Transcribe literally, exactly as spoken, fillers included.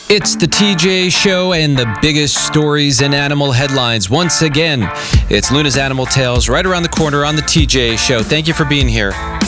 It's the T J Show and the biggest stories in animal headlines. Once again, it's Luna's Animal Tales right around the corner on the T J Show. Thank you for being here.